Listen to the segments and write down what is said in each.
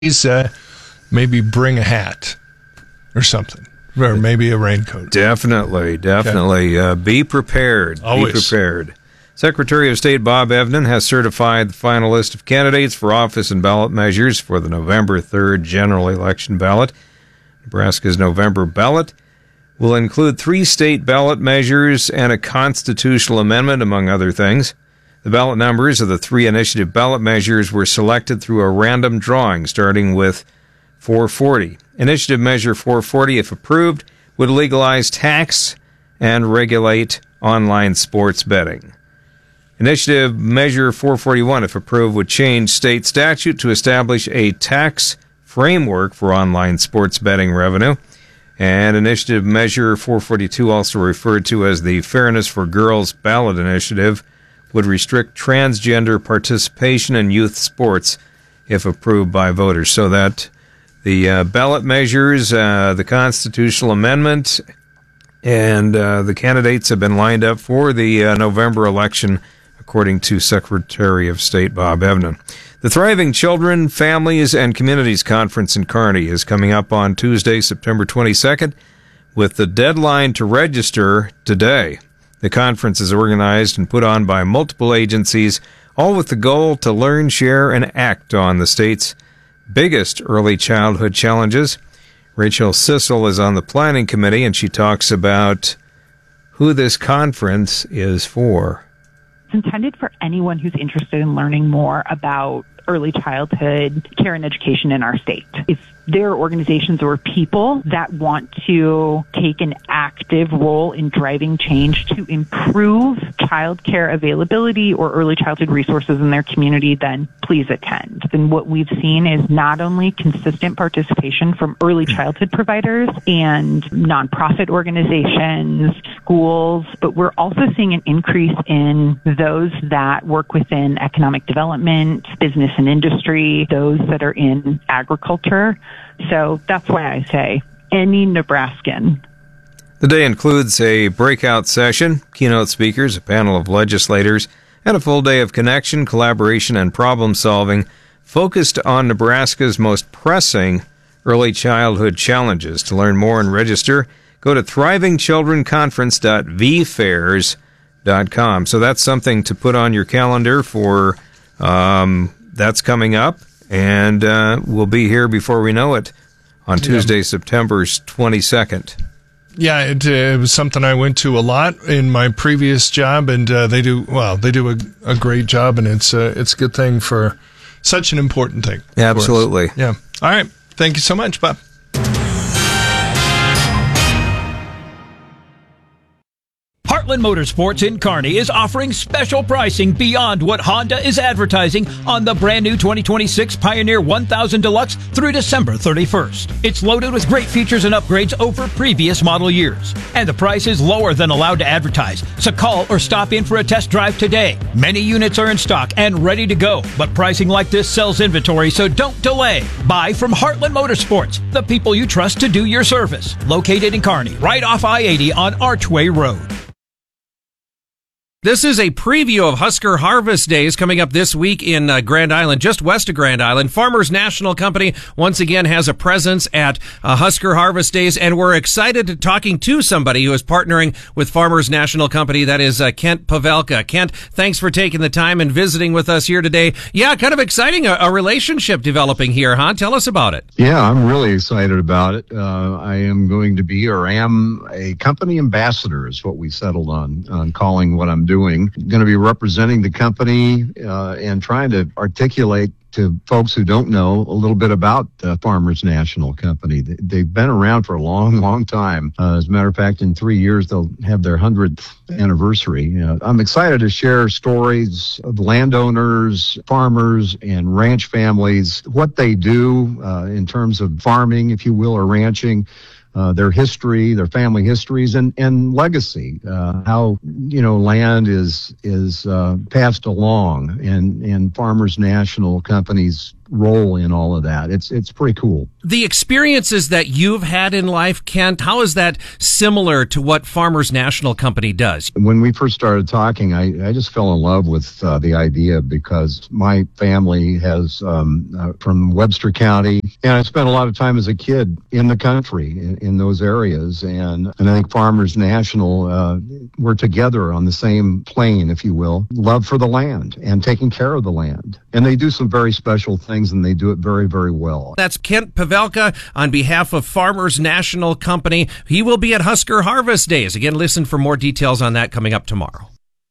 maybe bring a hat or something, or maybe a raincoat. Definitely. Okay. Be prepared. Always. Be prepared. Secretary of State Bob Evnen has certified the final list of candidates for office and ballot measures for the November 3rd general election ballot. Nebraska's November ballot will include 3 state ballot measures and a constitutional amendment, among other things. The ballot numbers of the 3 initiative ballot measures were selected through a random drawing, starting with 440. Initiative Measure 440, if approved, would legalize tax and regulate online sports betting. Initiative Measure 441, if approved, would change state statute to establish a tax framework for online sports betting revenue. And Initiative Measure 442, also referred to as the Fairness for Girls Ballot Initiative, would restrict transgender participation in youth sports if approved by voters. So that the ballot measures, the constitutional amendment, and the candidates have been lined up for the November election, according to Secretary of State Bob Evnen. The Thriving Children, Families, and Communities Conference in Kearney is coming up on Tuesday, September 22nd, with the deadline to register today. The conference is organized and put on by multiple agencies, all with the goal to learn, share, and act on the state's biggest early childhood challenges. Rachel Sissel is on the planning committee, and she talks about who this conference is for. It's intended for anyone who's interested in learning more about early childhood care and education in our state. If there are organizations or people that want to take an active role in driving change to improve child care availability or early childhood resources in their community, then please attend. And what we've seen is not only consistent participation from early childhood providers and nonprofit organizations, schools, but we're also seeing an increase in those that work within economic development, business and industry, those that are in agriculture. So that's why I say any Nebraskan. The day includes a breakout session, keynote speakers, a panel of legislators, and a full day of connection, collaboration, and problem solving focused on Nebraska's most pressing early childhood challenges. To learn more and register, go to thrivingchildrenconference.vfairs.com. So that's something to put on your calendar for, that's coming up. And we'll be here before we know it on Tuesday, September 22nd. Yeah, it was something I went to a lot in my previous job, and they do a great job, and it's a good thing for such an important thing. Absolutely. Yeah. All right. Thank you so much, Bob. Heartland Motorsports in Kearney is offering special pricing beyond what Honda is advertising on the brand new 2026 Pioneer 1000 Deluxe through December 31st. It's loaded with great features and upgrades over previous model years. And the price is lower than allowed to advertise, so call or stop in for a test drive today. Many units are in stock and ready to go, but pricing like this sells inventory, so don't delay. Buy from Heartland Motorsports, the people you trust to do your service. Located in Kearney, right off I-80 on Archway Road. This is a preview of Husker Harvest Days coming up this week in Grand Island, just west of Grand Island. Farmers National Company once again has a presence at Husker Harvest Days, and we're excited to talking to somebody who is partnering with Farmers National Company. That is Kent Pavelka. Kent, thanks for taking the time and visiting with us here today. Yeah, kind of exciting, a relationship developing here, huh? Tell us about it. Yeah, I'm really excited about it. I am going to be, or am, a company ambassador is what we settled on calling what I'm doing. Going to be representing the company and trying to articulate to folks who don't know a little bit about Farmers National Company. They've been around for a long, long time. As a matter of fact, in 3 years, they'll have their 100th anniversary. I'm excited to share stories of landowners, farmers, and ranch families, what they do in terms of farming, if you will, or ranching. Their history, their family histories, and legacy. How land is passed along, and Farmers National Company's role in all of that. It's pretty cool. The experiences that you've had in life, Kent, how is that similar to what Farmers National Company does? When we first started talking, I just fell in love with the idea because my family has from Webster County, and I spent a lot of time as a kid in the country in those areas, and I think Farmers National, we're together on the same plane, if you will, love for the land and taking care of the land. And they do some very special things, and they do it very, very well. That's Kent Pavelka on behalf of Farmers National Company. He will be at Husker Harvest Days. Again, listen for more details on that coming up tomorrow.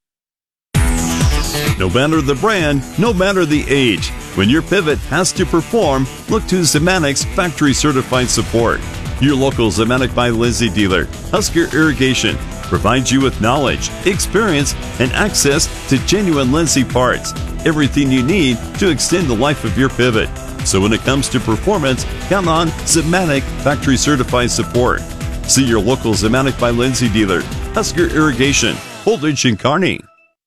No matter the brand, no matter the age, when your pivot has to perform, look to Zemanic's factory certified support. Your local Zemanik by Lindsay dealer, Husker Irrigation, provides you with knowledge, experience, and access to genuine Lindsay parts. Everything you need to extend the life of your pivot. So when it comes to performance, count on Zemanik factory certified support. See your local Zemanik by Lindsay dealer, Husker Irrigation, Holdridge and Kearney.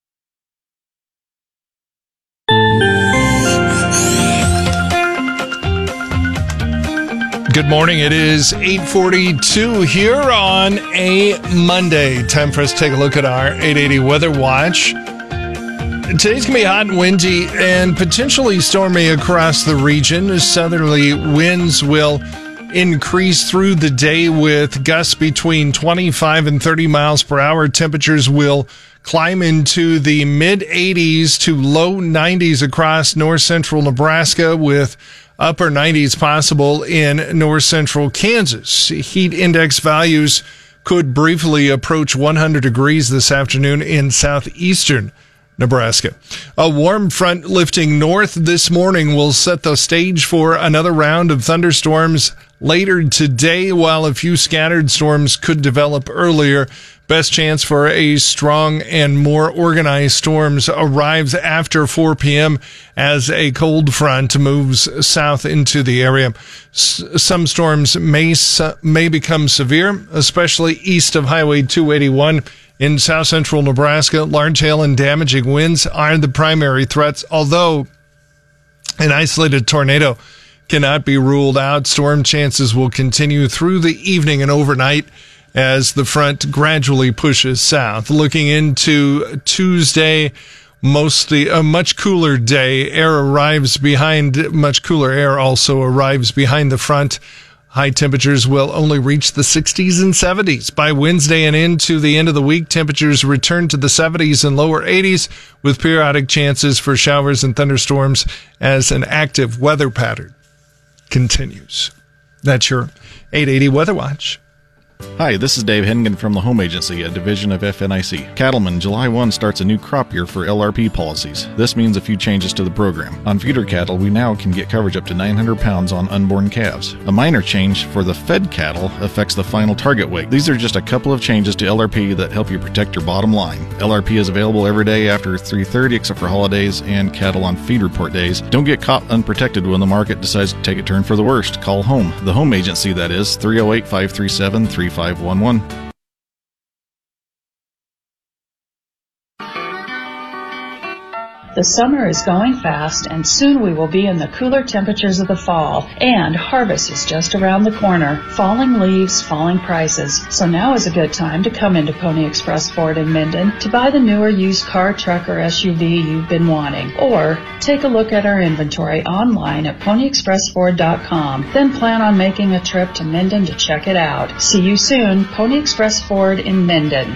Good morning. It is 8:42 here on a Monday. Time for us to take a look at our 880 Weather Watch. Today's going to be hot and windy and potentially stormy across the region. Southerly winds will increase through the day with gusts between 25 and 30 miles per hour. Temperatures will climb into the mid-80s to low 90s across north central Nebraska, with upper 90s possible in north central Kansas. Heat index values could briefly approach 100 degrees this afternoon in southeastern Nebraska. A warm front lifting north this morning will set the stage for another round of thunderstorms later today, while a few scattered storms could develop earlier. Best chance for a strong and more organized storms arrives after 4 p.m. as a cold front moves south into the area. Some storms may become severe, especially east of Highway 281 in south central Nebraska. Large hail and damaging winds are the primary threats, although an isolated tornado cannot be ruled out. Storm chances will continue through the evening and overnight as the front gradually pushes south. Looking into Tuesday, mostly a much cooler day. Much cooler air also arrives behind the front. High temperatures will only reach the 60s and 70s. By Wednesday and into the end of the week, temperatures return to the 70s and lower 80s, with periodic chances for showers and thunderstorms as an active weather pattern continues. That's your 880 Weather Watch. Hi, this is Dave Hennigan from the Home Agency, a division of FNIC. Cattlemen, July 1 starts a new crop year for LRP policies. This means a few changes to the program. On feeder cattle, we now can get coverage up to 900 pounds on unborn calves. A minor change for the fed cattle affects the final target weight. These are just a couple of changes to LRP that help you protect your bottom line. LRP is available every day after 3:30 except for holidays and cattle on feed report days. Don't get caught unprotected when the market decides to take a turn for the worst. Call home. The Home Agency, that is, 308-537-3511. The summer is going fast, and soon we will be in the cooler temperatures of the fall, and harvest is just around the corner. Falling leaves, falling prices. So now is a good time to come into Pony Express Ford in Minden to buy the newer used car, truck, or SUV you've been wanting. Or take a look at our inventory online at ponyexpressford.com. Then plan on making a trip to Minden to check it out. See you soon, Pony Express Ford in Minden.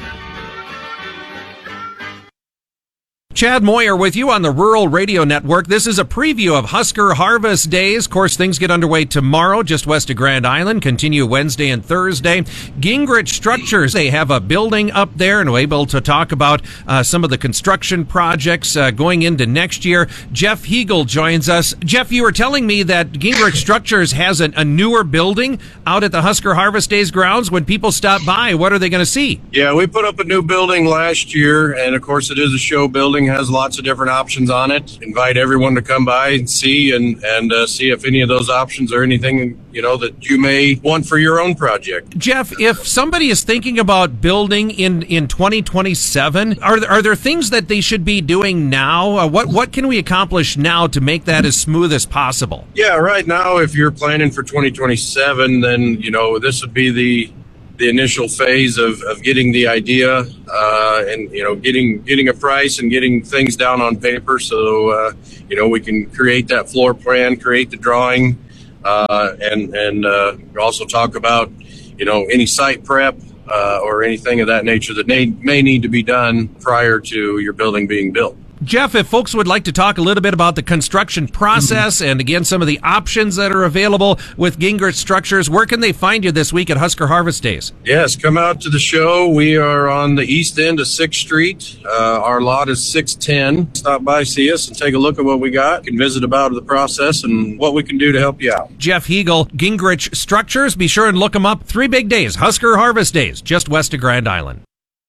Chad Moyer with you on the Rural Radio Network. This is a preview of Husker Harvest Days. Of course, things get underway tomorrow just west of Grand Island, continue Wednesday and Thursday. Gingrich Structures, they have a building up there, and we're able to talk about some of the construction projects going into next year. Jeff Hegel joins us. Jeff, you were telling me that Gingrich Structures has a newer building out at the Husker Harvest Days grounds. When people stop by, what are they going to see? Yeah, we put up a new building last year, and of course it is a show building. has lots of different options on it. Invite everyone to come by and see and see if any of those options are anything, that you may want for your own project. Jeff, if somebody is thinking about building in 2027, are there things that they should be doing now? What can we accomplish now to make that as smooth as possible? Yeah, right now, if you're planning for 2027, then, this would be the initial phase of getting the idea and getting a price and getting things down on paper so we can create that floor plan, create the drawing, and also talk about any site prep or anything of that nature that may need to be done prior to your building being built. Jeff, if folks would like to talk a little bit about the construction process and, again, some of the options that are available with Gingrich Structures, where can they find you this week at Husker Harvest Days? Yes, come out to the show. We are on the east end of 6th Street. Our lot is 610. Stop by, see us, and take a look at what we got. You can visit about the process and what we can do to help you out. Jeff Hegel, Gingrich Structures. Be sure and look them up. 3 big days, Husker Harvest Days, just west of Grand Island.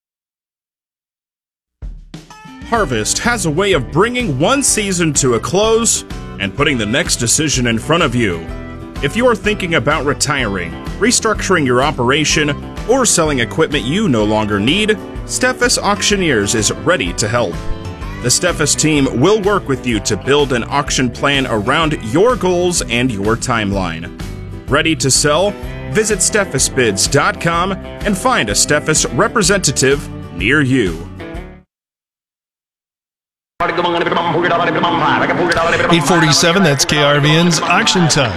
Harvest has a way of bringing one season to a close and putting the next decision in front of you. If you are thinking about retiring, restructuring your operation, or selling equipment you no longer need, Steffes Auctioneers is ready to help. The Steffes team will work with you to build an auction plan around your goals and your timeline. Ready to sell? Visit SteffesBids.com and find a Steffes representative near you. 847, that's KRVN's Auction Time.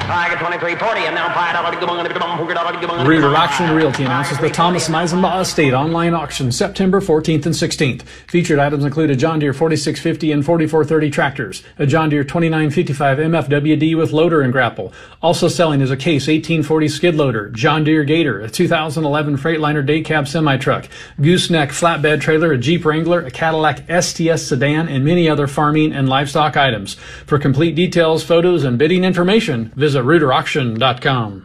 Reader Auction Realty announces the Thomas Meisenbaugh Estate online auction September 14th and 16th. Featured items include a John Deere 4650 and 4430 tractors, a John Deere 2955 MFWD with loader and grapple. Also selling is a Case 1840 skid loader, John Deere Gator, a 2011 Freightliner day cab semi-truck, gooseneck flatbed trailer, a Jeep Wrangler, a Cadillac STS sedan, and many other farming and livestock items. For complete details, photos, and bidding information, visit ReuterAuction.com.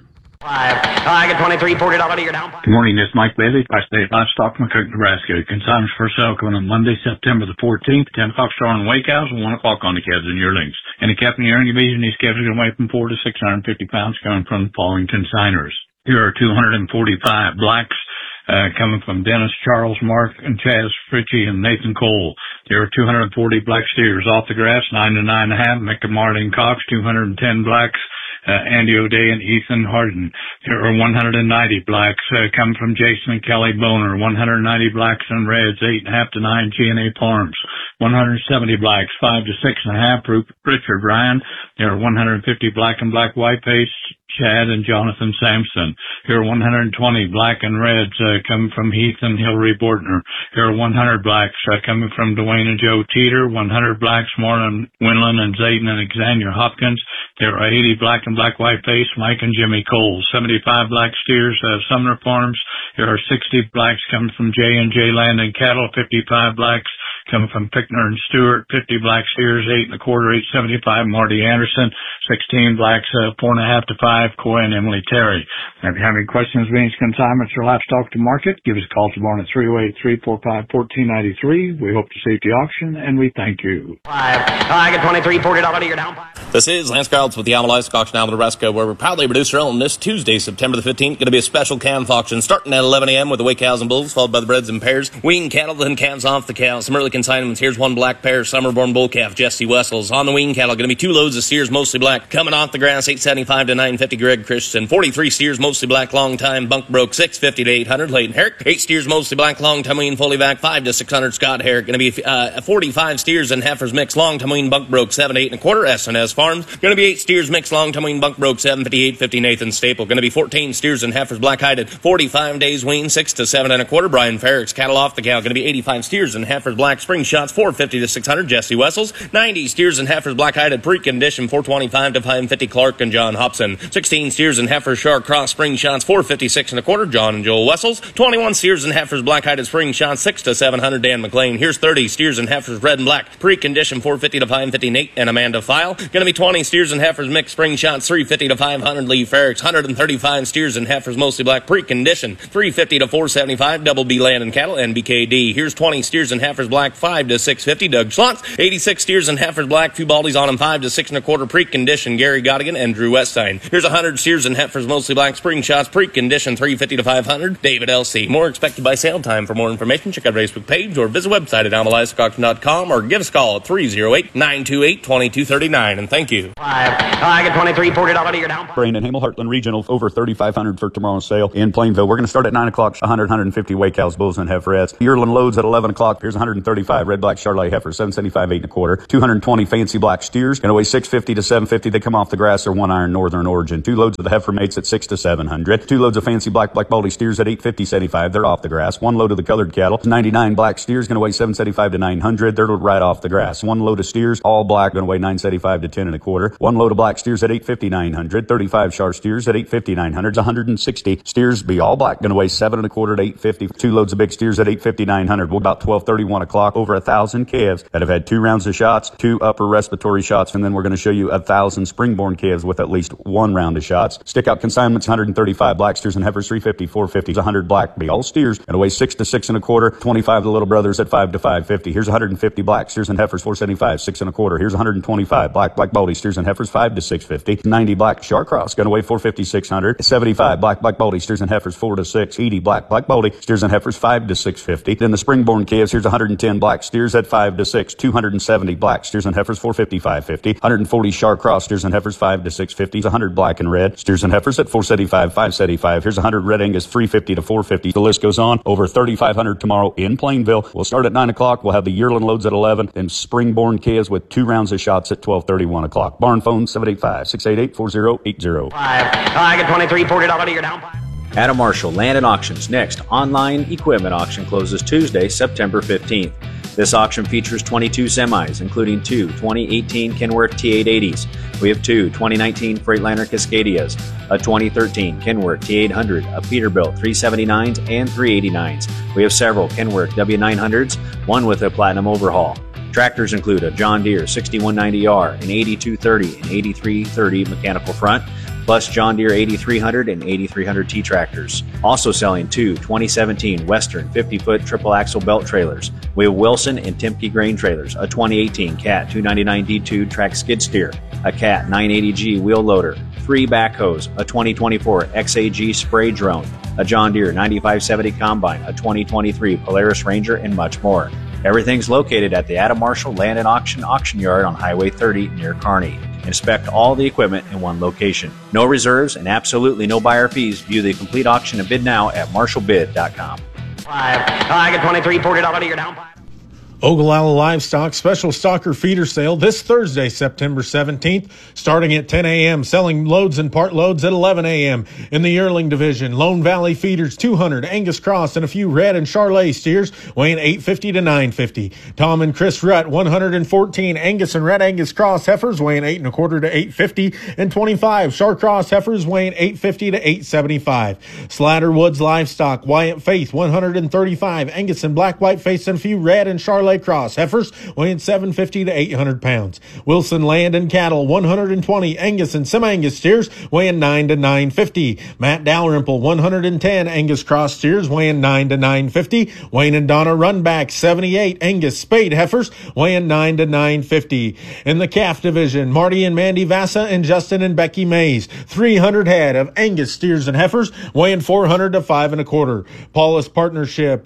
I get $23, $40 a year down. Good morning, this is Mike Bailey, Tri-State Livestock, McCook, Nebraska. Consignments for sale coming on Monday, September the 14th, 10 o'clock start on Wake House and 1 o'clock on the calves and yearlings. And the Captain Aaron division, these calves are going to weigh from 4 to 650 pounds coming from the following consigners. Here are 245 blacks. Coming from Dennis, Charles, Mark, and Chaz Fritchie, and Nathan Cole. There are 240 black steers off the grass, 9 to 9.5. Mecca Martin Cox, 210 blacks. Andy O'Day and Ethan Harden. There are 190 blacks coming from Jason and Kelly Boner. 190 blacks and reds, 8.5 to 9 G&A Farms. 170 blacks, 5 to 6.5 Richard Ryan. There are 150 black and black white face, Chad and Jonathan Sampson. Here are 120 black and reds coming from Heath and Hillary Bortner. Here are 100 blacks coming from Dwayne and Joe Teeter. 100 blacks, Marlon Winland and Zayden and Xander Hopkins. There are 80 black and black white face, Mike and Jimmy Cole. 75 black steers, Sumner Farms. There are 60 blacks coming from J and J Land and Cattle. 55 blacks coming from Pickner and Stewart. 50 black steers, 8 1/4, 875 Marty Anderson. 16 blacks, 4.5 to 5 Coy and Emily Terry. If you have any questions about any consignments or livestock to market, give us a call tomorrow at 308-345-1493. We hope to see you at the auction, and we thank you. I get $23, $40 a year down. This is Lance Carlton with the Alma Livestock Auction, Alma, Nebraska, where we're proudly producer owned this Tuesday, September the 15th. Going to be a special calf auction starting at 11 a.m. with the Wake cows and bulls, followed by the breds and pairs. Wean cattle, then calves off the cows. Some early consignments. Here's one black pair, summer-born bull calf, Jesse Wessels. On the wean cattle, going to be 2 loads of steers, mostly black. Coming off the grass, 875 to 950 Greg Christensen. 43 steers, mostly black, long time. Bunk broke, 650 to 800 Leighton Herrick. 8 steers, mostly black, long time wean, fully back, 5 to 600 Scott Herrick. Going to be 45 steers and heifers mixed, long time wean, bunk broke, 7 to 8 1/4 S&S Farms. Going to be 8 steers mixed, long time wean, bunk broke, 750 850 Nathan Staple. Going to be 14 steers and heifers black-hided, 45 days wean, 6 to 7 1/4 Brian Ferrick's cattle off the cow. Going to be 85 steers and heifers black, spring shots, 450 to 600 Jesse Wessels. 90 steers and heifers black-hided, pre-condition, 425 to 550 Clark and John Hobson. 16 steers and heifers shark cross, spring shots, 456 1/4 John and Joel Wessels. 21 steers and heifers black-hided, spring shots, 6 to 700 Dan McLean. Here's 30 steers and heifers red and black, pre-condition, 450 to 550 Nate and Amanda File. Going to be 20 steers and heifers mixed, spring shots, 350 to 500 Lee Ferricks. 135 steers and heifers mostly black, pre-condition, 350 to 475 Double B Land and Cattle and BKD. Here's 20 steers and heifers black, 5 to 650. Doug Schlotz, 86 steers and heifers black, 2 baldies on them, 5 to 6 1/4 pre-condition. Gary Godigan and Drew Weststein. Here's 100 steers and heifers mostly black, spring shots pre-condition, 350 to 500. David L.C. More expected by sale time. For more information, check out our Facebook page or visit website at AmaliveLivestockAuction.com or give us a call at 308-928-2239. And thank you. I get 23, $40 to your down. Brandon Hamel, Heartland Regional, over 3,500 for tomorrow's sale in Plainville. We're going to start at 9 o'clock, 150 weight cows, bulls, and heiferettes. Yearling loads at 11 o'clock. Here's 135 red black Charolais heifers, 775, 8 1/4. 220 fancy black steers, going to weigh 650 to 750. They come off the grass. They're one iron northern origin. 2 loads of the heifer mates at 6 to 700. 2 loads of fancy black baldy steers at 850, 75. They're off the grass. 1 load of the colored cattle, 99 black steers, going to weigh 775 to 900. They're right off the grass. 1 load of steers, all black, going to weigh 975 to 10 1/4. 1 load of black steers at 850, 900. 35 char steers at 850, 900. 160 steers, be all black, going to weigh 7 1/4 to 850. 2 loads of big steers at 850, 900. Well, about 12:30, 1 o'clock, over 1,000 calves that have had 2 rounds of shots, 2 upper respiratory shots, and then we're going to show you 1,000 springborn calves with at least 1 round of shots. Stick out consignments, 135 black steers and heifers, 350, 450. 100 black, be all steers, going to weigh 6 to 6 1/4. 25 the little brothers at 5 to 550. Here's 150 black steers and heifers, 475, 6 1/4. Here's 125 black baldy steers and heifers, 5 to 650. 90 black Sharcross, going to weigh 450, 600. 75 black baldy steers and heifers, 4 to 6. 80 black baldy steers and heifers, 5 to 650. Then the springborn calves, here's 110 black steers at 5 to 6. 270 black steers and heifers, 450, 550. 140 Sharcross steers and heifers, 5 to 650. 100 black and red steers and heifers at 475, 575. Here's 100 red Angus, 350 to 450. The list goes on. Over 3,500 tomorrow in Plainville. We'll start at 9 o'clock. We'll have the yearling loads at 11. Then springborn calves with 2 rounds of shots at 12:30, 1 o'clock. Barn phone 785-688-4080. I get 23, $40 to your down. Adam Marshall Land and Auctions next online equipment auction closes Tuesday, September 15th. This auction features 22 semis, including 2 2018 Kenworth T880s. We have 2 2019 Freightliner Cascadias, a 2013 Kenworth T800, a Peterbilt 379s and 389s. We have several Kenworth W900s, one with a platinum overhaul. Tractors include a John Deere 6190R, an 8230 and 8330 mechanical front, plus John Deere 8300 and 8300T tractors. Also selling 2 2017 Western 50-foot triple axle belt trailers. We have Wilson and Timke grain trailers, a 2018 Cat 299D2 track skid steer, a Cat 980G wheel loader, 3 backhoes, a 2024 XAG spray drone, a John Deere 9570 combine, a 2023 Polaris Ranger, and much more. Everything's located at the Adam Marshall Land and Auction Yard on Highway 30 near Kearney. Inspect all the equipment in one location. No reserves and absolutely no buyer fees. View the complete auction and bid now at marshallbid.com. I get 23, $40 to your down. Ogallala Livestock Special Stalker Feeder Sale this Thursday, September 17th, starting at 10 a.m., selling loads and part loads at 11 a.m. In the yearling division, Lone Valley Feeders, 200 Angus Cross and a few red and Charolais steers weighing 850 to 950. Tom and Chris Rutt, 114 Angus and red Angus Cross heifers weighing 8 1/4 to 850, and 25 Sharcross heifers weighing 850 to 875. Slatter Woods Livestock, Wyatt Faith, 135 Angus and black white face and a few red and Charolais Cross heifers weighing 750 to 800 pounds. Wilson Land and Cattle, 120 Angus and semi-Angus steers weighing 9 to 950. Matt Dalrymple, 110 Angus Cross steers weighing 9 to 950. Wayne and Donna Runback, 78 Angus Spade heifers weighing 9 to 950. In the calf division, Marty and Mandy Vassa and Justin and Becky Mays, 300 head of Angus steers and heifers weighing 400 to 5 1/4. Paulus Partnership,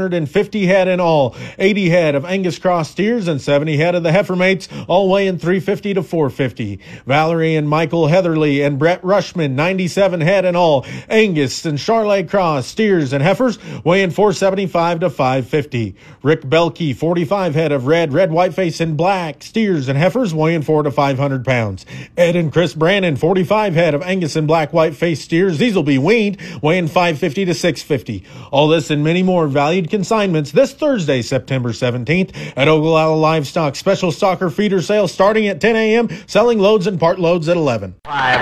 150 head in all, 80 head of Angus Cross steers and 70 head of the heifer mates, all weighing 350 to 450. Valerie and Michael Heatherly and Brett Rushman, 97 head in all, Angus and Charolais Cross steers and heifers weighing 475 to 550. Rick Belkey, 45 head of red whiteface and black steers and heifers weighing 400 to 500 pounds. Ed and Chris Brannon, 45 head of Angus and black whiteface steers, these will be weaned, weighing 550 to 650. All this and many more valued consignments this Thursday, September 17th at Ogallala Livestock Special Stalker Feeder Sale starting at 10 a.m., selling loads and part loads at 11.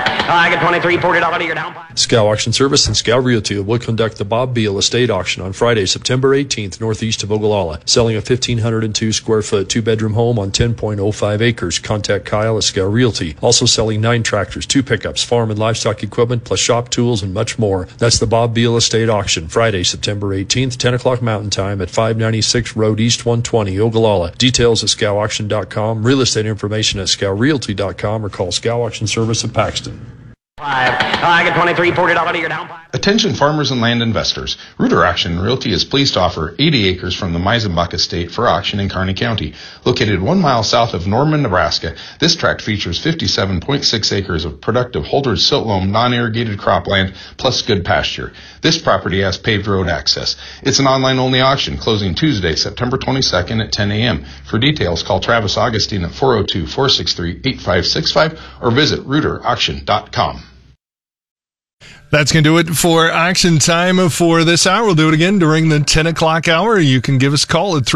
I get 23, $40 to your down. Scow Auction Service and Scow Realty will conduct the Bob Beal Estate Auction on Friday, September 18th, northeast of Ogallala, selling a 1,502 square foot 2-bedroom home on 10.05 acres. Contact Kyle at Scow Realty. Also selling 9 tractors, 2 pickups, farm and livestock equipment, plus shop tools and much more. That's the Bob Beal Estate Auction, Friday, September 18th, 10 o'clock Mountain Time at 596 Road East 120. 20 Ogallala. Details at scowauction.com, real estate information at scowrealty.com, or call Scow Auction Service of Paxton. I get 23, $40 a year down. Attention farmers and land investors. Rooter Auction Realty is pleased to offer 80 acres from the Meisenbach Estate for auction in Kearney County. Located 1 mile south of Norman, Nebraska, this tract features 57.6 acres of productive Holders silt loam non-irrigated cropland plus good pasture. This property has paved road access. It's an online-only auction closing Tuesday, September 22nd at 10 a.m. For details, call Travis Augustine at 402-463-8565 or visit rooterauction.com. That's going to do it for auction time for this hour. We'll do it again during the 10 o'clock hour. You can give us a call at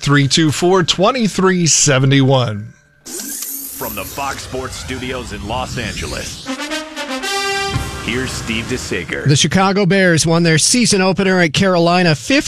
308-324-2371. From the Fox Sports Studios in Los Angeles, here's Steve DeSager. The Chicago Bears won their season opener at Carolina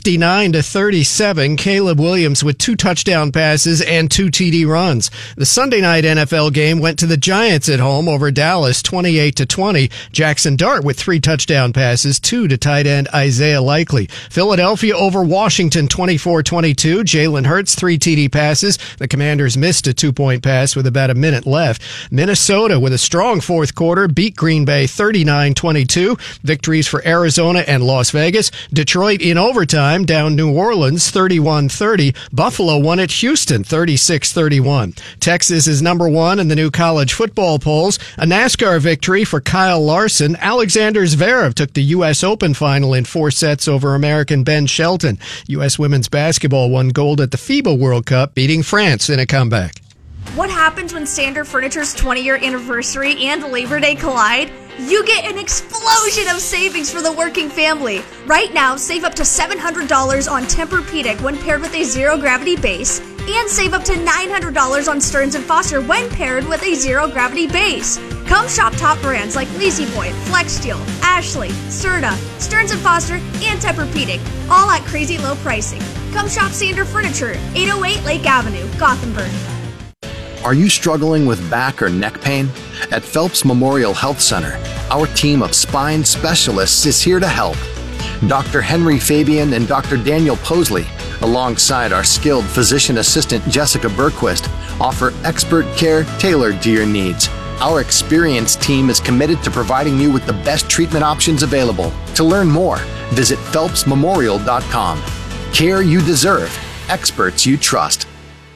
59-37. Caleb Williams with 2 touchdown passes and 2 TD runs. The Sunday night NFL game went to the Giants at home over Dallas 28-20. Jackson Dart with 3 touchdown passes, 2 to tight end Isaiah Likely. Philadelphia over Washington 24-22. Jalen Hurts 3 TD passes. The Commanders missed a 2-point pass with about a minute left. Minnesota with a strong fourth quarter beat Green Bay 39-22. Victories for Arizona and Las Vegas. Detroit in overtime down New Orleans 31-30. Buffalo won at Houston 36-31. Texas is number 1 in the new college football polls. A NASCAR victory for Kyle Larson. Alexander Zverev took the U.S. Open final in 4 sets over American Ben Shelton. U.S. women's basketball won gold at the FIBA World Cup, beating France in a comeback. What happens when Standard Furniture's 20-year anniversary and Labor Day collide? You get an explosion of savings for the working family. Right now, save up to $700 on Tempur-Pedic when paired with a zero-gravity base, and save up to $900 on Stearns & Foster when paired with a zero-gravity base. Come shop top brands like La-Z-Boy, FlexSteel, Ashley, Serta, Stearns & Foster, and Tempur-Pedic, all at crazy low pricing. Come shop Standard Furniture, 808 Lake Avenue, Gothenburg. Are you struggling with back or neck pain? At Phelps Memorial Health Center, our team of spine specialists is here to help. Dr. Henry Fabian and Dr. Daniel Posley, alongside our skilled physician assistant Jessica Berquist, offer expert care tailored to your needs. Our experienced team is committed to providing you with the best treatment options available. To learn more, visit phelpsmemorial.com. Care you deserve, experts you trust.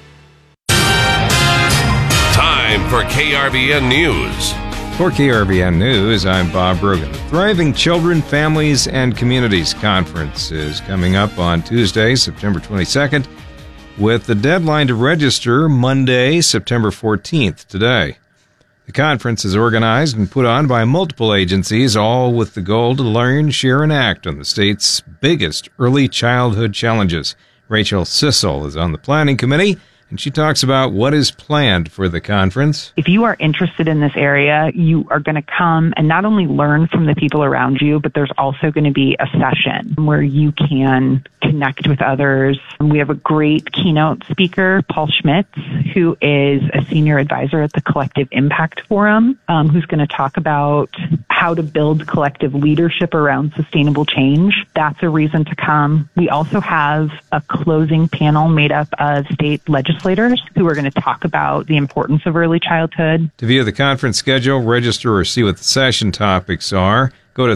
Time for KRVN News. For KRVN News, I'm Bob Brogan. The Thriving Children, Families, and Communities Conference is coming up on Tuesday, September 22nd, with the deadline to register Monday, September 14th, today. The conference is organized and put on by multiple agencies, all with the goal to learn, share, and act on the state's biggest early childhood challenges. Rachel Sissel is on the planning committee, and she talks about what is planned for the conference. If you are interested in this area, you are going to come and not only learn from the people around you, but there's also going to be a session where you can connect with others. We have a great keynote speaker, Paul Schmitz, who is a senior advisor at the Collective Impact Forum, who's going to talk about how to build collective leadership around sustainable change. That's a reason to come. We also have a closing panel made up of state legislators who are going to talk about the importance of early childhood. To view the conference schedule, register, or see what the session topics are, go to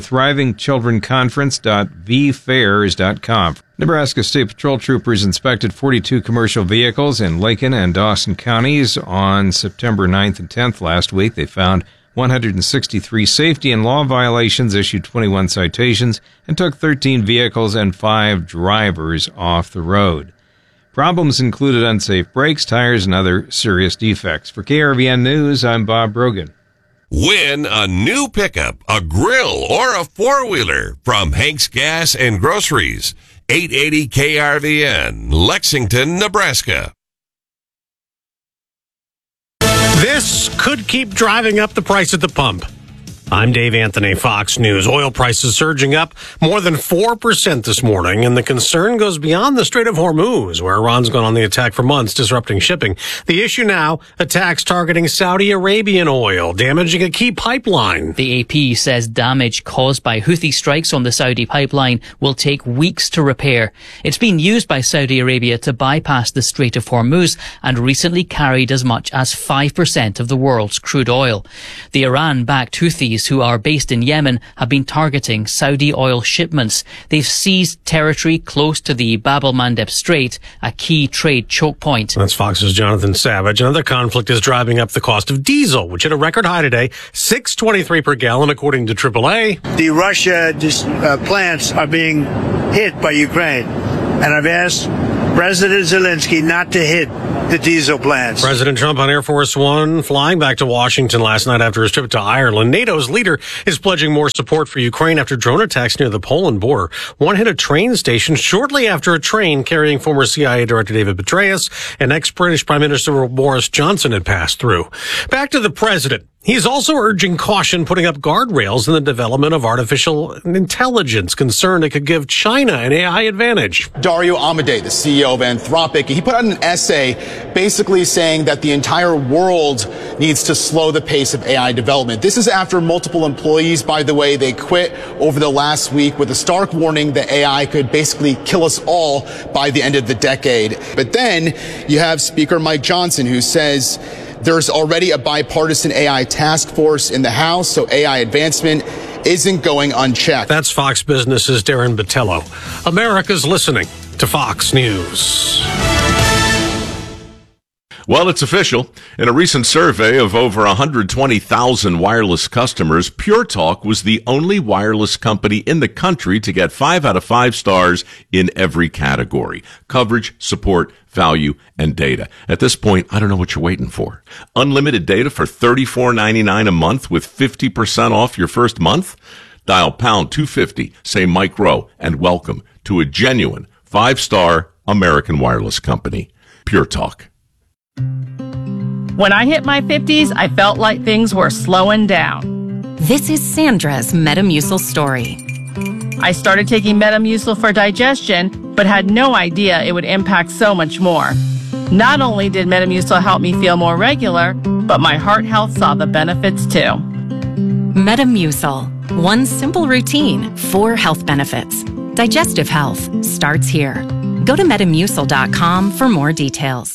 thrivingchildrenconference.vfairs.com. Nebraska State Patrol troopers inspected 42 commercial vehicles in Lincoln and Dawson counties on September 9th and 10th last week. They found 163 safety and law violations, issued 21 citations, and took 13 vehicles and 5 drivers off the road. Problems included unsafe brakes, tires, and other serious defects. For KRVN News, I'm Bob Brogan. Win a new pickup, a grill, or a four-wheeler from Hank's Gas and Groceries. 880 KRVN, Lexington, Nebraska. This could keep driving up the price at the pump. I'm Dave Anthony, Fox News. Oil prices surging up more than 4% this morning, and the concern goes beyond the Strait of Hormuz, where Iran's gone on the attack for months, disrupting shipping. The issue now, attacks targeting Saudi Arabian oil, damaging a key pipeline. The AP says damage caused by Houthi strikes on the Saudi pipeline will take weeks to repair. It's been used by Saudi Arabia to bypass the Strait of Hormuz and recently carried as much as 5% of the world's crude oil. The Iran-backed Houthis, who are based in Yemen, have been targeting Saudi oil shipments. They've seized territory close to the Bab el-Mandeb Strait, a key trade choke point. That's Fox's Jonathan Savage. Another conflict is driving up the cost of diesel, which hit a record high today, $6.23 per gallon, according to AAA. The Russia plants are being hit by Ukraine, and I've asked President Zelensky not to hit the diesel plants. President Trump on Air Force One flying back to Washington last night after his trip to Ireland. NATO's leader is pledging more support for Ukraine after drone attacks near the Poland border. One hit a train station shortly after a train carrying former CIA Director David Petraeus and ex-British Prime Minister Boris Johnson had passed through. Back to the president. He's also urging caution, putting up guardrails in the development of artificial intelligence, concerned it could give China an AI advantage. Dario Amodei, the CEO of Anthropic, he put out an essay basically saying that the entire world needs to slow the pace of AI development. This is after multiple employees, by the way, they quit over the last week with a stark warning that AI could basically kill us all by the end of the decade. But then you have Speaker Mike Johnson, who says there's already a bipartisan AI task force in the House, so AI advancement isn't going unchecked. That's Fox Business's Darren Botello. America's listening to Fox News. Well, it's official. In a recent survey of over 120,000 wireless customers, Pure Talk was the only wireless company in the country to get 5 out of 5 stars in every category: coverage, support, value, and data. At this point, I don't know what you're waiting for. Unlimited data for $34.99 a month with 50% off your first month? Dial pound 250, say Mike Rowe, and welcome to a genuine 5-star American wireless company. Pure Talk. When I hit my 50s, I felt like things were slowing down. This is Sandra's Metamucil story. I started taking Metamucil for digestion, but had no idea it would impact so much more. Not only did Metamucil help me feel more regular, but my heart health saw the benefits too. Metamucil. One simple routine, 4 health benefits. Digestive health starts here. Go to Metamucil.com for more details.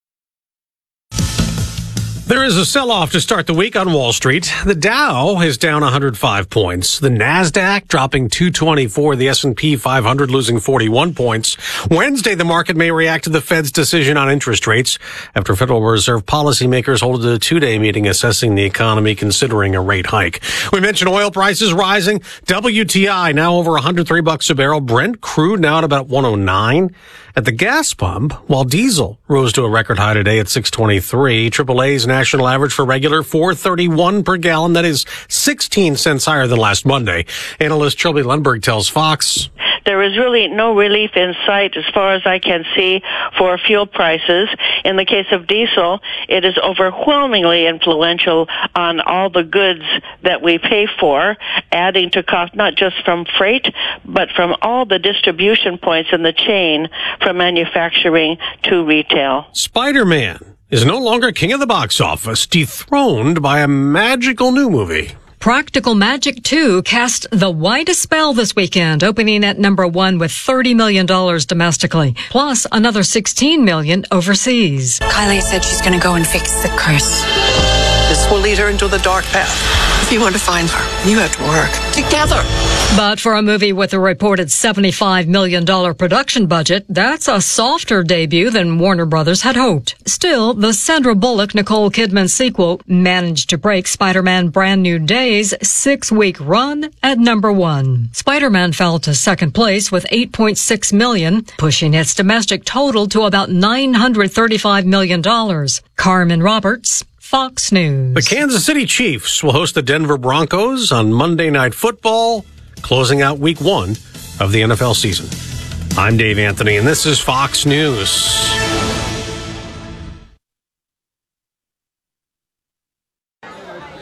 There is a sell-off to start the week on Wall Street. The Dow is down 105 points. The NASDAQ dropping 224. The S&P 500 losing 41 points. Wednesday, the market may react to the Fed's decision on interest rates after Federal Reserve policymakers hold a 2-day meeting assessing the economy, considering a rate hike. We mentioned oil prices rising. WTI now over $103 a barrel. Brent crude now at about 109. At the gas pump, while diesel rose to a record high today at $6.23, AAA's national average for regular $4.31 per gallon. That is 16 cents higher than last Monday. Analyst Trilby Lundberg tells Fox. There is really no relief in sight as far as I can see for fuel prices. In the case of diesel, it is overwhelmingly influential on all the goods that we pay for, adding to cost not just from freight, but from all the distribution points in the chain from manufacturing to retail. Spider-Man is no longer king of the box office, dethroned by a magical new movie. Practical Magic 2 cast the widest spell this weekend, opening at number 1 with $30 million domestically, plus another $16 million overseas. Kylie said she's going to go and fix the curse. This will lead her into the dark path. If you want to find her, you have to work together. But for a movie with a reported $75 million production budget, that's a softer debut than Warner Brothers had hoped. Still, the Sandra Bullock-Nicole Kidman sequel managed to break Spider-Man Brand New Day's 6-week run at number 1. Spider-Man fell to second place with $8.6 million, pushing its domestic total to about $935 million. Carmen Roberts, Fox News. The Kansas City Chiefs will host the Denver Broncos on Monday Night Football, closing out week 1 of the NFL season. I'm Dave Anthony, and this is Fox News.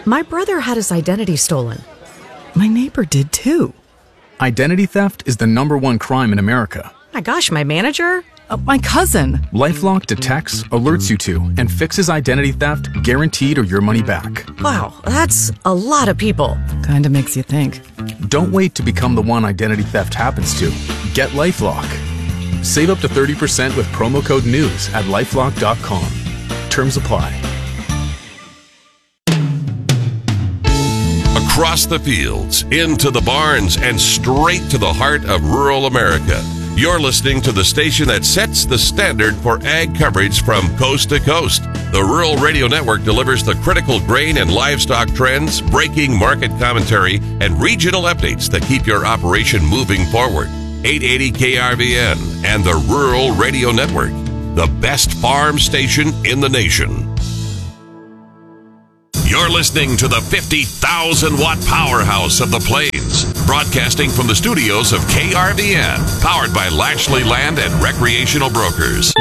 My brother had his identity stolen. My neighbor did too. Identity theft is the #1 crime in America. My gosh, my manager? My cousin. LifeLock detects, alerts you to, and fixes identity theft, guaranteed or your money back. Wow, that's a lot of people. Kinda makes you think. Don't wait to become the one identity theft happens to. Get LifeLock. Save up to 30% with promo code NEWS at LifeLock.com. Terms apply. Across the fields, into the barns, and straight to the heart of rural America. You're listening to the station that sets the standard for ag coverage from coast to coast. The Rural Radio Network delivers the critical grain and livestock trends, breaking market commentary, and regional updates that keep your operation moving forward. 880 KRVN and the Rural Radio Network, the best farm station in the nation. You're listening to the 50,000-watt powerhouse of the Plains, broadcasting from the studios of KRVN, powered by Lashley Land and Recreational Brokers.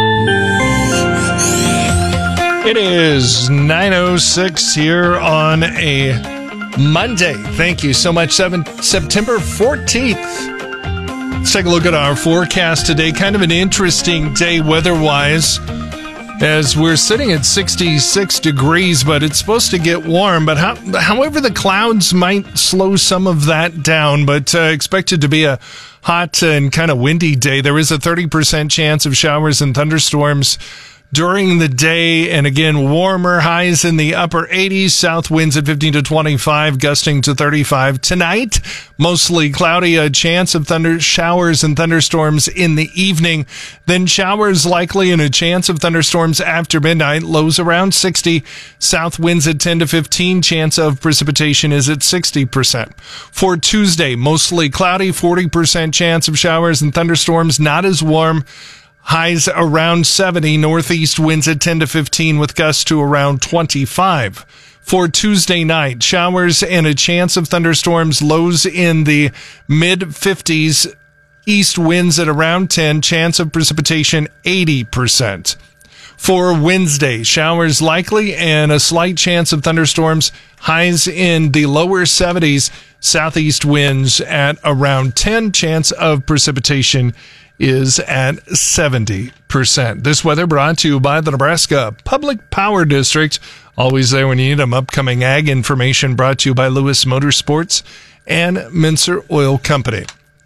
It is 9:06 here on a Monday. Thank you so much. September 14th. Let's take a look at our forecast today. Kind of an interesting day weather-wise, as we're sitting at 66 degrees, but it's supposed to get warm. But however, the clouds might slow some of that down, but expected to be a hot and kind of windy day. There is a 30% chance of showers and thunderstorms during the day, and again, warmer, highs in the upper 80s, south winds at 15 to 25, gusting to 35. Tonight, mostly cloudy, a chance of showers and thunderstorms in the evening, then showers likely and a chance of thunderstorms after midnight, lows around 60, south winds at 10 to 15, chance of precipitation is at 60%. For Tuesday, mostly cloudy, 40% chance of showers and thunderstorms, not as warm, highs around 70, northeast winds at 10 to 15 with gusts to around 25. For Tuesday night, showers and a chance of thunderstorms, lows in the mid-50s, east winds at around 10, chance of precipitation 80%. For Wednesday, showers likely and a slight chance of thunderstorms, highs in the lower 70s, southeast winds at around 10, chance of precipitation is at 70%. This weather brought to you by the Nebraska Public Power District. Always there when you need them. Upcoming ag information brought to you by Lewis Motorsports and Mincer Oil Company.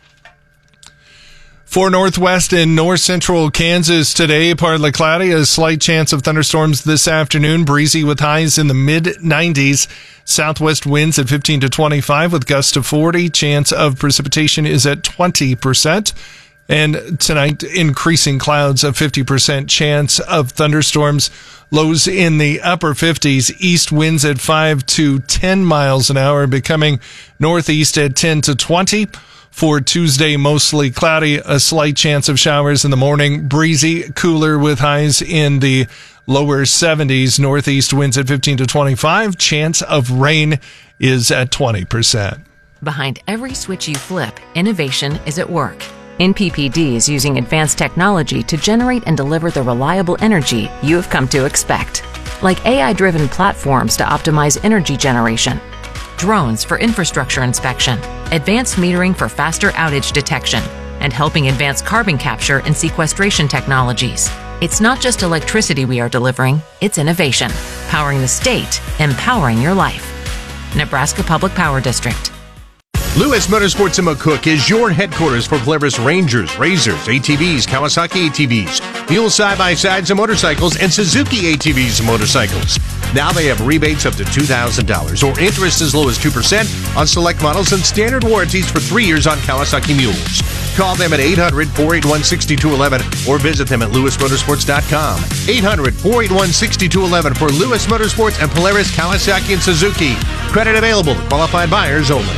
For northwest and north central Kansas today, partly cloudy, a slight chance of thunderstorms this afternoon, breezy with highs in the mid-90s. Southwest winds at 15 to 25 with gusts to 40. Chance of precipitation is at 20%. And tonight, increasing clouds, a 50% chance of thunderstorms, lows in the upper 50s, east winds at 5 to 10 miles an hour, becoming northeast at 10 to 20. For Tuesday, mostly cloudy, a slight chance of showers in the morning, breezy, cooler with highs in the lower 70s, northeast winds at 15 to 25. Chance of rain is at 20%. Behind every switch you flip, innovation is at work. NPPD is using advanced technology to generate and deliver the reliable energy you have come to expect, like AI-driven platforms to optimize energy generation, drones for infrastructure inspection, advanced metering for faster outage detection, and helping advance carbon capture and sequestration technologies. It's not just electricity we are delivering, it's innovation, powering the state, empowering your life. Nebraska Public Power District. Lewis Motorsports in McCook is your headquarters for Polaris Rangers, Razors, ATVs, Kawasaki ATVs, Mule side-by-sides and motorcycles, and Suzuki ATVs and motorcycles. Now they have rebates up to $2,000 or interest as low as 2% on select models and standard warranties for 3 years on Kawasaki Mules. Call them at 800-481-6211 or visit them at lewismotorsports.com. 800-481-6211 for Lewis Motorsports and Polaris, Kawasaki, and Suzuki. Credit available to qualified buyers only.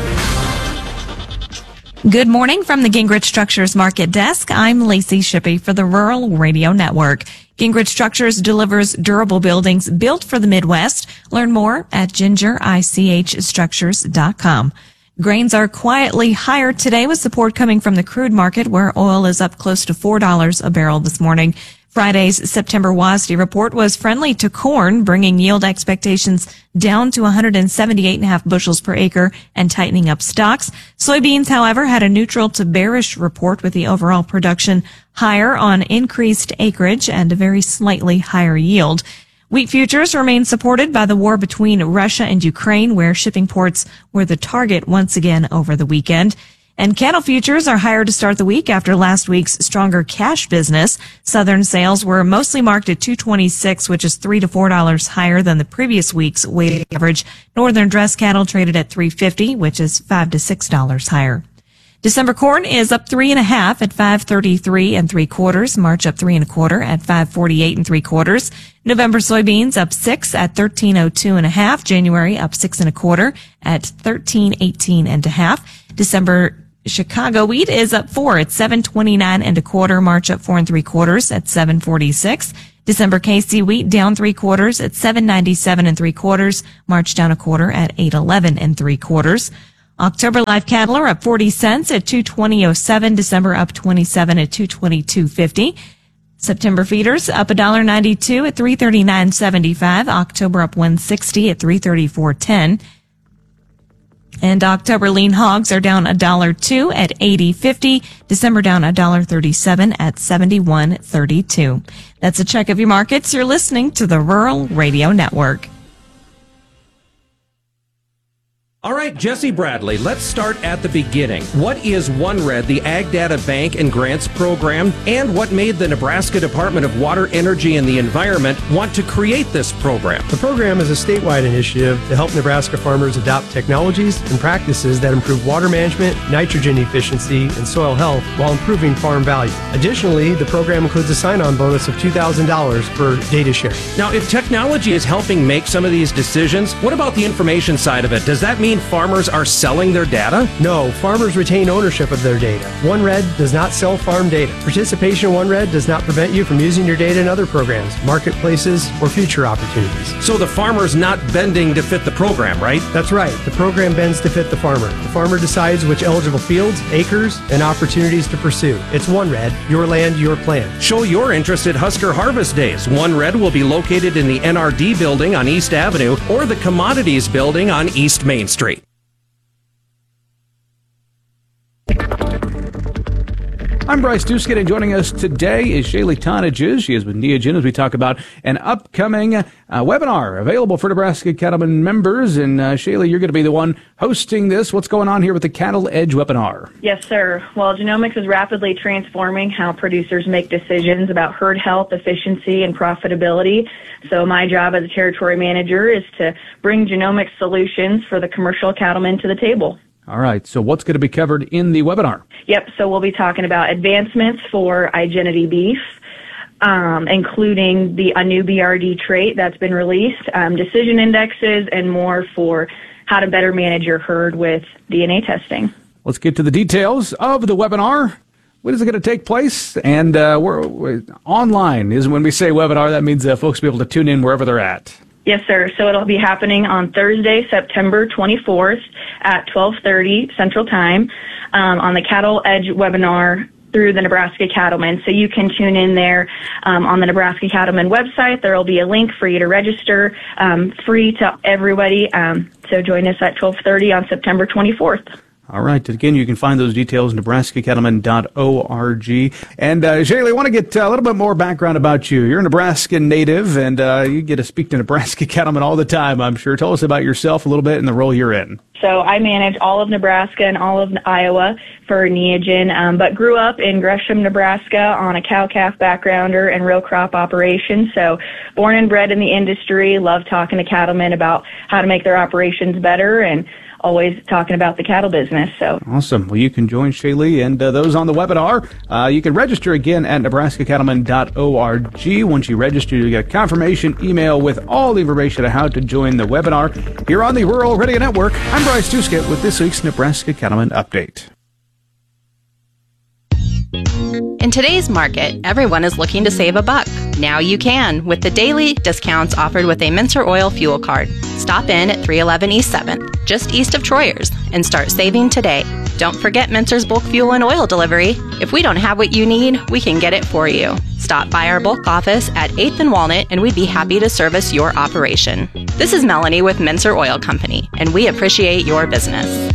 Good morning from the Gingrich Structures Market Desk. I'm Lacey Shippey for the Rural Radio Network. Gingrich Structures delivers durable buildings built for the Midwest. Learn more at gingerichstructures.com. Grains are quietly higher today with support coming from the crude market where oil is up close to $4 a barrel this morning. Friday's September WASDE report was friendly to corn, bringing yield expectations down to 178.5 bushels per acre and tightening up stocks. Soybeans, however, had a neutral to bearish report, with the overall production higher on increased acreage and a very slightly higher yield. Wheat futures remain supported by the war between Russia and Ukraine, where shipping ports were the target once again over the weekend. And cattle futures are higher to start the week after last week's stronger cash business. Southern sales were mostly marked at $226, which is $3 to $4 higher than the previous week's weighted average. Northern dress cattle traded at $350, which is $5 to $6 higher. December corn is up 3.5 at 5.33 3/4. March up 3 1/4 at 5.48 3/4. November soybeans up 6 at 13.02 1/2. January up 6 1/4 at 13.18 1/2. December Chicago wheat is up 4 at 7.29 1/4. March up 4 3/4 at 7.46. December KC wheat down 3/4 at 7.97 3/4. March down 1/4 at 8.11 3/4. October live cattle are up 40 cents at 220.07. December up 27 at 222.50. September feeders up $1.92 at 339.75. October up 160 at 334.10. And October lean hogs are down $1.02 at 80.50. December down $1.37 at 71.32. That's a check of your markets. You're listening to the Rural Radio Network. All right, Jesse Bradley, let's start at the beginning. What is OneRed, the Ag Data Bank and Grants Program, and what made the Nebraska Department of Water, Energy, and the Environment want to create this program? The program is a statewide initiative to help Nebraska farmers adopt technologies and practices that improve water management, nitrogen efficiency, and soil health while improving farm value. Additionally, the program includes a sign-on bonus of $2,000 for data sharing. Now, if technology is helping make some of these decisions, what about the information side of it? Does that mean farmers are selling their data? No, farmers retain ownership of their data. OneRed does not sell farm data. Participation in OneRed does not prevent you from using your data in other programs, marketplaces, or future opportunities. So the farmer's not bending to fit the program, right? That's right. The program bends to fit the farmer. The farmer decides which eligible fields, acres, and opportunities to pursue. It's OneRed, your land, your plan. Show your interest at Husker Harvest Days. OneRed will be located in the NRD building on East Avenue or the Commodities building on East Main Street. I'm Bryce Duskett, and joining us today is Shaylee Tonages. She is with Neogen as we talk about an upcoming webinar available for Nebraska Cattlemen members. And Shaylee, you're going to be the one hosting this. What's going on here with the Cattle Edge webinar? Yes, sir. Well, genomics is rapidly transforming how producers make decisions about herd health, efficiency, and profitability. So my job as a territory manager is to bring genomics solutions for the commercial cattlemen to the table. All right. So what's going to be covered in the webinar? Yep. So we'll be talking about advancements for Igenity beef, including a new BRD trait that's been released, decision indexes, and more for how to better manage your herd with DNA testing. Let's get to the details of the webinar. When is it going to take place? And we're online. Is when we say webinar, that means folks will be able to tune in wherever they're at. Yes, sir. So it'll be happening on Thursday, September 24th at 12:30 Central Time on the Cattle Edge webinar through the Nebraska Cattlemen. So you can tune in there on the Nebraska Cattlemen website. There will be a link for you to register, free to everybody. So join us at 12:30 on September 24th. All right. Again, you can find those details at nebraskacattlemen.org. And Shaylee, I want to get a little bit more background about you. You're a Nebraska native, and you get to speak to Nebraska cattlemen all the time, I'm sure. Tell us about yourself a little bit and the role you're in. So I manage all of Nebraska and all of Iowa for Neogen, but grew up in Gresham, Nebraska on a cow-calf backgrounder and row crop operation. So born and bred in the industry, love talking to cattlemen about how to make their operations better, and always talking about the cattle business. So awesome. Well, you can join Shaylee and those on the webinar. You can register again at nebraskacattlemen.org. Once you register, you get a confirmation email with all the information on how to join the webinar. Here on the Rural Radio Network, I'm Bryce Duskett with this week's Nebraska Cattlemen Update. In today's market, everyone is looking to save a buck. Now you can with the daily discounts offered with a Mincer Oil fuel card. Stop in at 311 East 7th, just east of Troyers, and start saving today. Don't forget Mincer's bulk fuel and oil delivery. If we don't have what you need, we can get it for you. Stop by our bulk office at 8th and Walnut, and we'd be happy to service your operation. This is Melanie with Mincer Oil Company, and we appreciate your business.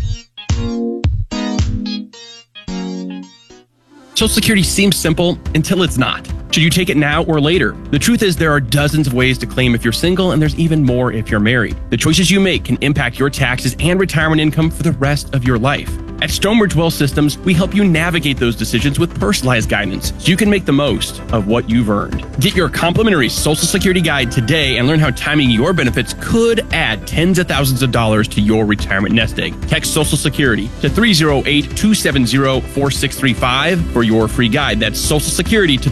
Social Security seems simple until it's not. Should you take it now or later? The truth is there are dozens of ways to claim if you're single, and there's even more if you're married. The choices you make can impact your taxes and retirement income for the rest of your life. At Stonebridge Wealth Systems, we help you navigate those decisions with personalized guidance so you can make the most of what you've earned. Get your complimentary Social Security guide today and learn how timing your benefits could add tens of thousands of dollars to your retirement nest egg. Text Social Security to 308-270-4635 for your free guide. That's Social Security to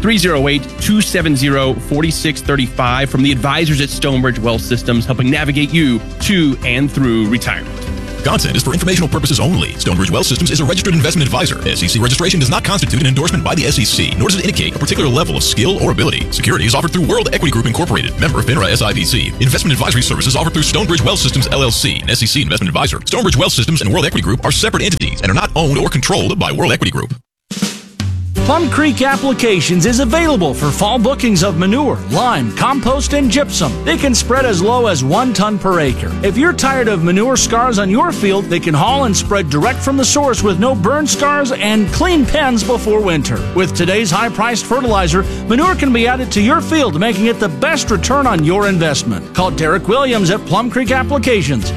308-270-4635 from the advisors at Stonebridge Wealth Systems, helping navigate you to and through retirement. Content is for informational purposes only. Stonebridge Wealth Systems is a registered investment advisor. SEC registration does not constitute an endorsement by the SEC, nor does it indicate a particular level of skill or ability. Security is offered through World Equity Group Incorporated, member FINRA SIPC. Investment advisory services offered through Stonebridge Wealth Systems LLC, an SEC investment advisor. Stonebridge Wealth Systems and World Equity Group are separate entities and are not owned or controlled by World Equity Group. Plum Creek Applications is available for fall bookings of manure, lime, compost, and gypsum. They can spread as low as 1 ton per acre. If you're tired of manure scars on your field, they can haul and spread direct from the source with no burn scars and clean pens before winter. With today's high-priced fertilizer, manure can be added to your field, making it the best return on your investment. Call Derek Williams at Plum Creek Applications,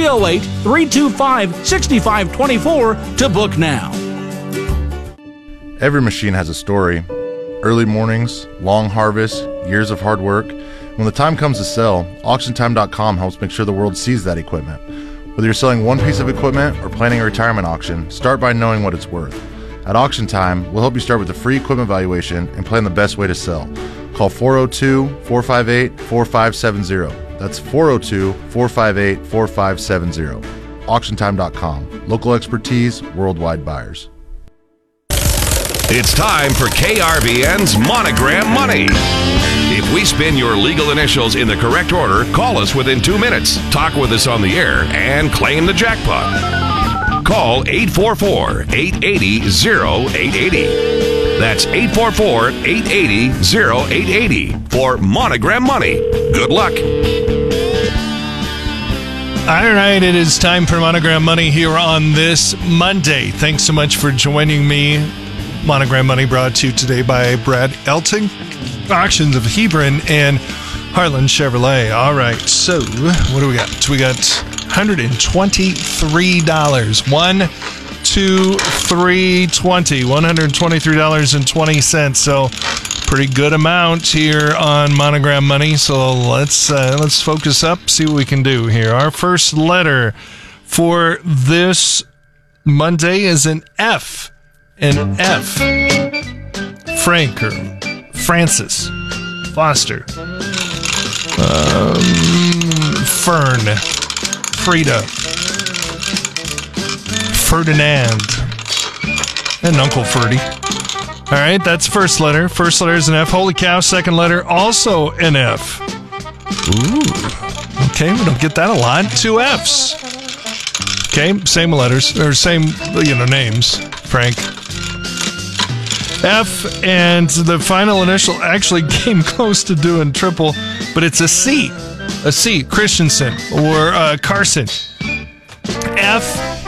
308-325-6524 to book now. Every machine has a story. Early mornings, long harvests, years of hard work. When the time comes to sell, AuctionTime.com helps make sure the world sees that equipment. Whether you're selling one piece of equipment or planning a retirement auction, start by knowing what it's worth. At Auction Time, we'll help you start with a free equipment valuation and plan the best way to sell. Call 402-458-4570. That's 402-458-4570. AuctionTime.com. Local expertise, worldwide buyers. It's time for KRVN's Monogram Money. If we spin your legal initials in the correct order, call us within 2 minutes, talk with us on the air, and claim the jackpot. Call 844-880-0880. That's 844-880-0880 for Monogram Money. Good luck. All right, it is time for Monogram Money here on this Monday. Thanks so much for joining me. Monogram Money brought to you today by Brad Elting, Auctions of Hebron, and Heartland Chevrolet. All right, so what do we got? We got $123. 1, 2, 3, 20. $123.20. So pretty good amount here on Monogram Money. So let's focus up, see what we can do here. Our first letter for this Monday is an F. An F. Frank or Francis. Foster. Fern. Frida. Ferdinand. And Uncle Ferdy. All right, that's first letter. First letter is an F. Holy cow. Second letter, also an F. Ooh. Okay, we don't get that a lot. 2 Fs. Okay, same letters, or same, names. Frank. F, and the final initial actually came close to doing triple, but it's a C. A C, Christensen, or Carson. F,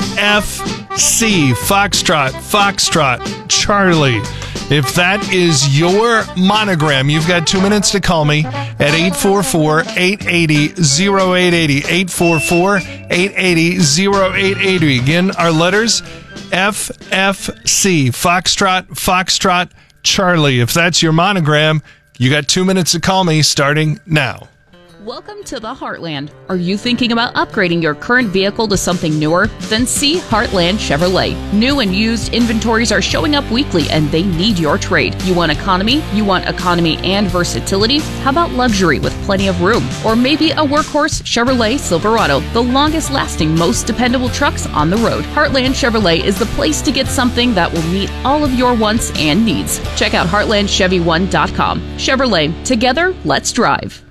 C, Foxtrot, Charlie. If that is your monogram, you've got 2 minutes to call me at 844-880-0880. 844-880-0880. Again, our letters, FFC, Foxtrot, Charlie. If that's your monogram, you got 2 minutes to call me starting now. Welcome to the Heartland. Are you thinking about upgrading your current vehicle to something newer? Then see Heartland Chevrolet. New and used inventories are showing up weekly and they need your trade. You want economy? You want economy and versatility? How about luxury with plenty of room? Or maybe a workhorse Chevrolet Silverado, the longest lasting, most dependable trucks on the road. Heartland Chevrolet is the place to get something that will meet all of your wants and needs. Check out HeartlandChevy1.com. Chevrolet, together, let's drive.